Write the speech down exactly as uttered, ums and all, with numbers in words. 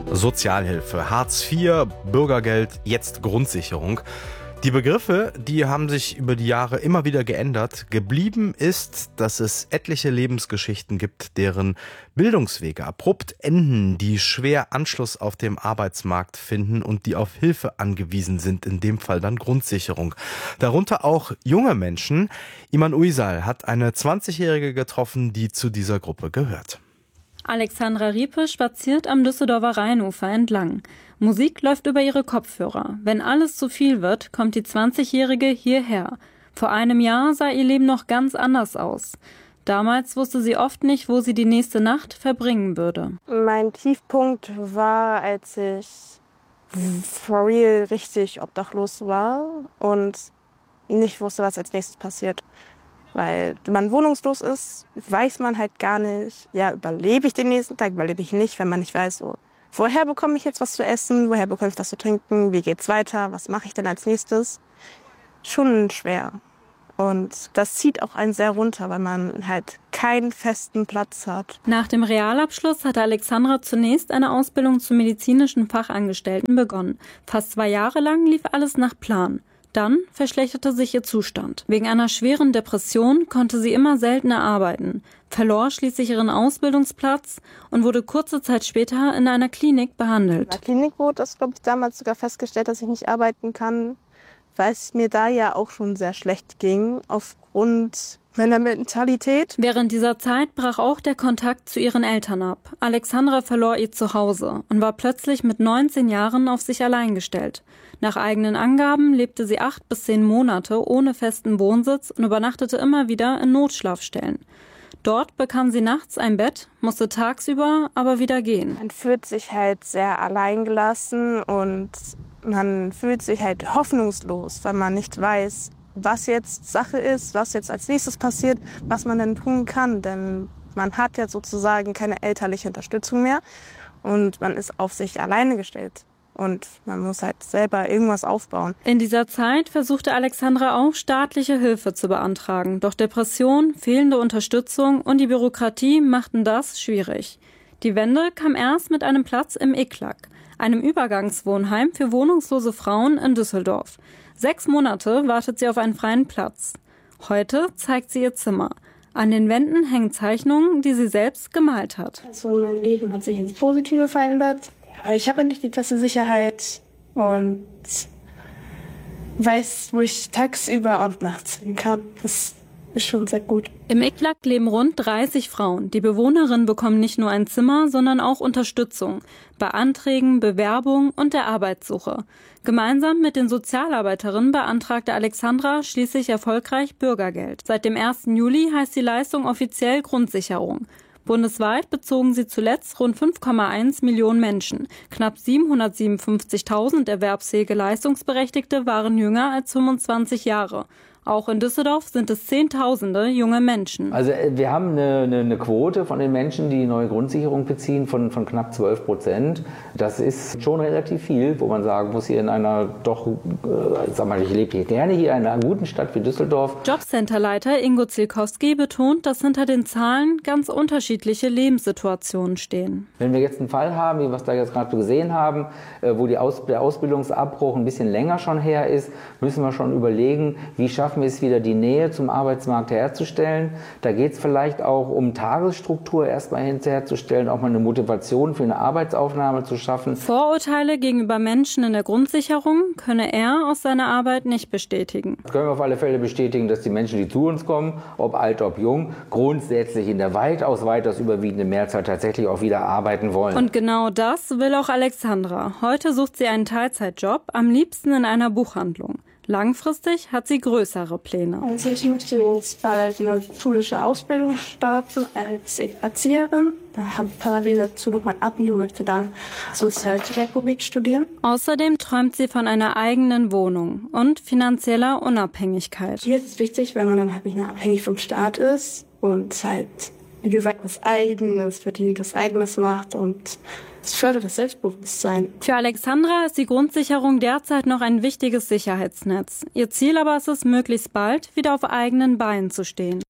Sozialhilfe, Hartz vier, Bürgergeld, jetzt Grundsicherung. Die Begriffe, die haben sich über die Jahre immer wieder geändert. Geblieben ist, dass es etliche Lebensgeschichten gibt, deren Bildungswege abrupt enden, die schwer Anschluss auf dem Arbeitsmarkt finden und die auf Hilfe angewiesen sind, in dem Fall dann Grundsicherung. Darunter auch junge Menschen. Iman Uysal hat eine zwanzigjährige getroffen, die zu dieser Gruppe gehört. Alexandra Riepe spaziert am Düsseldorfer Rheinufer entlang. Musik läuft über ihre Kopfhörer. Wenn alles zu viel wird, kommt die zwanzigjährige hierher. Vor einem Jahr sah ihr Leben noch ganz anders aus. Damals wusste sie oft nicht, wo sie die nächste Nacht verbringen würde. Mein Tiefpunkt war, als ich for real richtig obdachlos war und nicht wusste, was als nächstes passiert. Weil wenn man wohnungslos ist, weiß man halt gar nicht, ja, überlebe ich den nächsten Tag, überlebe ich nicht, wenn man nicht weiß, so, woher bekomme ich jetzt was zu essen, woher bekomme ich was zu trinken, wie geht's weiter, was mache ich denn als nächstes? Schon schwer. Und das zieht auch einen sehr runter, weil man halt keinen festen Platz hat. Nach dem Realabschluss hatte Alexandra zunächst eine Ausbildung zum medizinischen Fachangestellten begonnen. Fast zwei Jahre lang lief alles nach Plan. Dann verschlechterte sich ihr Zustand. Wegen einer schweren Depression konnte sie immer seltener arbeiten, verlor schließlich ihren Ausbildungsplatz und wurde kurze Zeit später in einer Klinik behandelt. In der Klinik wurde das, glaube ich, damals sogar festgestellt, dass ich nicht arbeiten kann, weil es mir da ja auch schon sehr schlecht ging, aufgrund meiner Mentalität. Während dieser Zeit brach auch der Kontakt zu ihren Eltern ab. Alexandra verlor ihr Zuhause und war plötzlich mit neunzehn Jahren auf sich allein gestellt. Nach eigenen Angaben lebte sie acht bis zehn Monate ohne festen Wohnsitz und übernachtete immer wieder in Notschlafstellen. Dort bekam sie nachts ein Bett, musste tagsüber aber wieder gehen. Man fühlt sich halt sehr alleingelassen und man fühlt sich halt hoffnungslos, weil man nicht weiß, was jetzt Sache ist, was jetzt als nächstes passiert, was man denn tun kann. Denn man hat ja sozusagen keine elterliche Unterstützung mehr und man ist auf sich alleine gestellt. Und man muss halt selber irgendwas aufbauen. In dieser Zeit versuchte Alexandra auch, staatliche Hilfe zu beantragen. Doch Depression, fehlende Unterstützung und die Bürokratie machten das schwierig. Die Wende kam erst mit einem Platz im E K L A K, einem Übergangswohnheim für wohnungslose Frauen in Düsseldorf. Sechs Monate wartet sie auf einen freien Platz. Heute zeigt sie ihr Zimmer. An den Wänden hängen Zeichnungen, die sie selbst gemalt hat. Also mein Leben hat sich ins Positive verändert. Ich habe nicht die beste Sicherheit und weiß, wo ich tagsüber und nachts hin kann. Das ist schon sehr gut. Im E K L A K leben rund dreißig Frauen. Die Bewohnerinnen bekommen nicht nur ein Zimmer, sondern auch Unterstützung bei Anträgen, Bewerbung und der Arbeitssuche. Gemeinsam mit den Sozialarbeiterinnen beantragte Alexandra schließlich erfolgreich Bürgergeld. Seit dem ersten Juli heißt die Leistung offiziell Grundsicherung. Bundesweit bezogen sie zuletzt rund fünf Komma eins Millionen Menschen. Knapp siebenhundertsiebenundfünfzigtausend erwerbsfähige Leistungsberechtigte waren jünger als fünfundzwanzig Jahre. Auch in Düsseldorf sind es Zehntausende junge Menschen. Also wir haben eine, eine, eine Quote von den Menschen, die neue Grundsicherung beziehen, von, von knapp zwölf Prozent. Das ist schon relativ viel, wo man sagen muss, hier in einer doch, äh, sag mal, ich lebe hier gerne hier in einer guten Stadt wie Düsseldorf. Jobcenterleiter Ingo Zielkowski betont, dass hinter den Zahlen ganz unterschiedliche Lebenssituationen stehen. Wenn wir jetzt einen Fall haben, wie wir es da jetzt gerade gesehen haben, äh, wo die Aus, der Ausbildungsabbruch ein bisschen länger schon her ist, müssen wir schon überlegen, wie schaffen wir es wieder, die Nähe zum Arbeitsmarkt herzustellen. Da geht es vielleicht auch um Tagesstruktur erstmal herzustellen, auch mal eine Motivation für eine Arbeitsaufnahme zu schaffen. Vorurteile gegenüber Menschen in der Grundsicherung könne er aus seiner Arbeit nicht bestätigen. Das können wir auf alle Fälle bestätigen, dass die Menschen, die zu uns kommen, ob alt, ob jung, grundsätzlich in der weitaus, weitaus überwiegenden Mehrzahl tatsächlich auch wieder arbeiten wollen. Und genau das will auch Alexandra. Heute sucht sie einen Teilzeitjob, am liebsten in einer Buchhandlung. Langfristig hat sie größere Pläne. Also ich möchte jetzt bald eine schulische Ausbildung starten als Erzieherin. Da habe ich parallel dazu noch mein Abi und möchte dann Sozialpädagogik studieren. Außerdem träumt sie von einer eigenen Wohnung und finanzieller Unabhängigkeit. Hier ist es wichtig, wenn man dann halt nicht mehr abhängig vom Staat ist und halt, wie gesagt, was Eigenes verdient, was Eigenes macht und es fördert das Selbstbewusstsein. Für Alexandra ist die Grundsicherung derzeit noch ein wichtiges Sicherheitsnetz. Ihr Ziel aber ist es, möglichst bald wieder auf eigenen Beinen zu stehen.